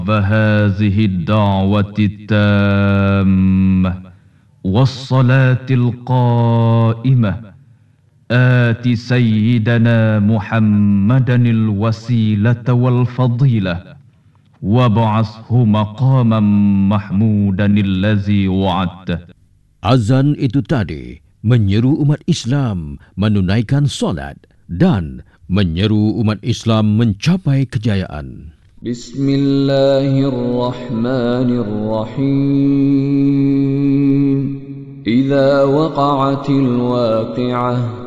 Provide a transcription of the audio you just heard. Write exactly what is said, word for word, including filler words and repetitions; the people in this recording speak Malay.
هذه الدعوة التامة والصلاة القائمة آت سيدنا محمدا الوسيلة والفضيلة وابعثه مقاما محمودا الذي وعدته. Azan itu tadi menyeru umat Islam menunaikan solat dan menyeru umat Islam mencapai kejayaan. Bismillahirrahmanirrahim. Idza waqa'atil waqi'ah